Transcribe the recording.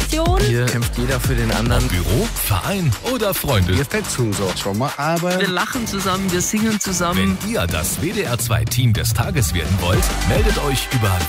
Generation. Hier kämpft jeder für den anderen. Büro, Verein oder Freunde. Wir fetzen so schon mal, aber Wir lachen zusammen, wir singen zusammen. Wenn ihr das WDR 2 Team des Tages werden wollt, meldet euch über